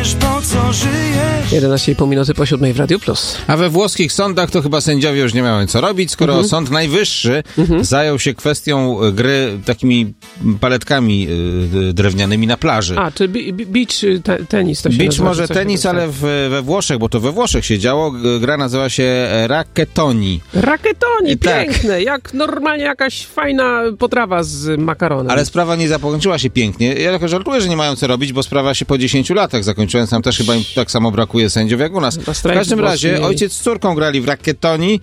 wiesz, po co żyjesz. 11,5 minuty po 7 w Radiu Plus. A we włoskich sądach to chyba sędziowie już nie miały co robić, skoro Sąd Najwyższy zajął się kwestią gry takimi paletkami drewnianymi na plaży. A, czy beach tenis to się Beach nazywa, może tenis, ale we Włoszech, bo to we Włoszech się działo, gra nazywa się racchettoni. Racchettoni, Tak. piękne, jak normalnie jakaś fajna potrawa z makaronem. Ale sprawa nie zakończyła się pięknie. Ja tylko żartuję, że nie mają co robić, bo sprawa się po 10 latach zakończyła. Tam też chyba im tak samo brakuje sędziów jak u nas. W każdym razie ojciec z córką grali w racchettoni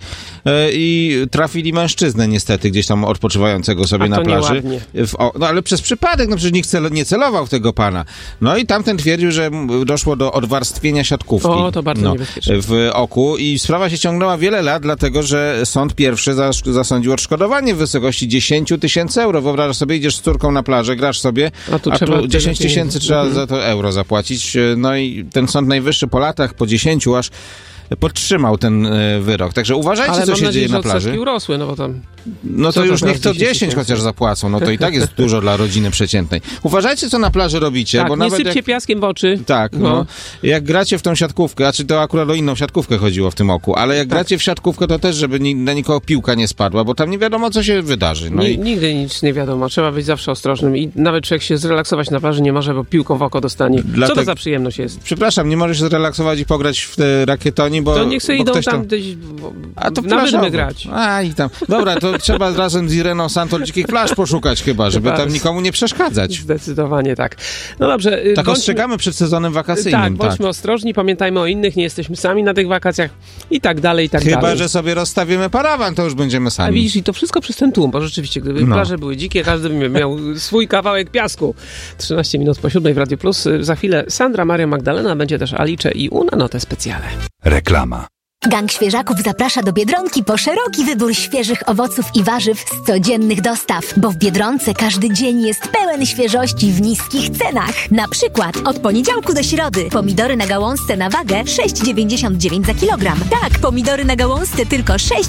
i trafili mężczyznę niestety gdzieś tam odpoczywającego sobie na plaży. No ale przez przypadek, no przecież nikt nie celował w tego pana. No i tamten twierdził, że doszło do odwarstwienia siatkówki. O, to bardzo niebezpieczne. W oku i sprawa się ciągnęła wiele lat, dlatego że sąd pierwszy zasądził odszkodowanie w wysokości 10 000 euro. Wyobrażasz sobie, idziesz z córką na plażę, grasz sobie, a tu 10 000 trzeba za to euro zapłacić. No i ten Sąd Najwyższy po latach, po 10 aż podtrzymał ten wyrok. Także uważajcie, co się dzieje na plaży. Ale urosły, no bo tam... No to już niech to 10 chociaż zapłacą, no to i tak jest dużo dla rodziny przeciętnej. Uważajcie, co na plaży robicie, tak, bo nie nawet sypcie piaskiem w oczy. Tak, no. Jak gracie w tą siatkówkę, a czy to akurat o inną siatkówkę chodziło w tym oku, ale jak gracie w siatkówkę, to też, żeby na nikogo piłka nie spadła, bo tam nie wiadomo, co się wydarzy. No Nigdy nic nie wiadomo, trzeba być zawsze ostrożnym i nawet człowiek się zrelaksować na plaży nie może, bo piłką w oko dostanie. Co to za przyjemność jest? Przepraszam, nie możesz się zrelaksować i pograć w te racchettoni, bo... To niech sobie idą tam gdzieś na wydmy grać. A i tam. Dobra, to trzeba razem z Ireną Santor dzikich plaż poszukać chyba, żeby tam nikomu nie przeszkadzać. Zdecydowanie tak. No dobrze. Tak ostrzegamy przed sezonem wakacyjnym. Tak, bądźmy ostrożni, pamiętajmy o innych, nie jesteśmy sami na tych wakacjach i tak dalej, i tak dalej. Chyba, że sobie rozstawimy parawan, to już będziemy sami. A widzisz, i to wszystko przez ten tłum, bo rzeczywiście, gdyby plaże były dzikie, każdy by miał swój kawałek piasku. 13 minut po 7 w Radio Plus. Za chwilę Sandra, Maria Magdalena, będzie też Alicze i Una Notę Specjale. Reklama. Gang Świeżaków zaprasza do Biedronki po szeroki wybór świeżych owoców i warzyw z codziennych dostaw, bo w Biedronce każdy dzień jest pełen świeżości w niskich cenach. Na przykład od poniedziałku do środy pomidory na gałązce na wagę 6,99 za kilogram. Tak, pomidory na gałązce tylko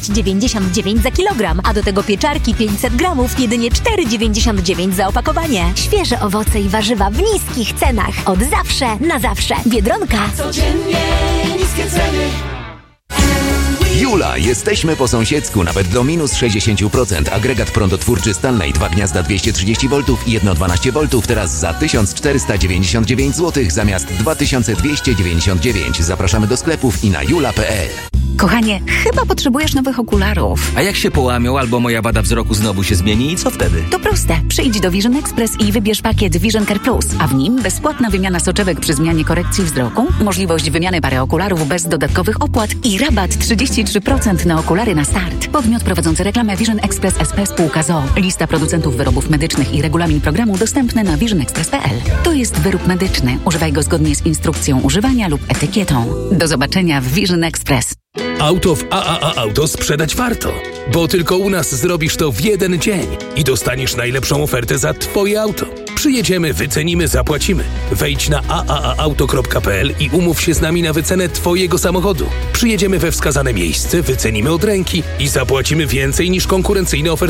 6,99 za kilogram, a do tego pieczarki 500 gramów jedynie 4,99 za opakowanie. Świeże owoce i warzywa w niskich cenach. Od zawsze na zawsze. Biedronka. Codziennie niskie ceny. Jula, jesteśmy po sąsiedzku, nawet do minus 60%. Agregat prądotwórczy Stanley 2 gniazda 230 V i jedno 12 V teraz za 1499 zł zamiast 2299. Zapraszamy do sklepów i na jula.pl. Kochanie, chyba potrzebujesz nowych okularów. A jak się połamią albo moja wada wzroku znowu się zmieni i co wtedy? To proste. Przyjdź do Vision Express i wybierz pakiet Vision Care Plus, a w nim bezpłatna wymiana soczewek przy zmianie korekcji wzroku, możliwość wymiany pary okularów bez dodatkowych opłat i rabat 33% na okulary na start. Podmiot prowadzący reklamę Vision Express SP spółka ZOO. Lista producentów wyrobów medycznych i regulamin programu dostępne na visionexpress.pl. To jest wyrób medyczny. Używaj go zgodnie z instrukcją używania lub etykietą. Do zobaczenia w Vision Express. Auto w AAA Auto sprzedać warto, bo tylko u nas zrobisz to w jeden dzień i dostaniesz najlepszą ofertę za Twoje auto. Przyjedziemy, wycenimy, zapłacimy. Wejdź na aaauto.pl i umów się z nami na wycenę Twojego samochodu. Przyjedziemy we wskazane miejsce, wycenimy od ręki i zapłacimy więcej niż konkurencyjne oferty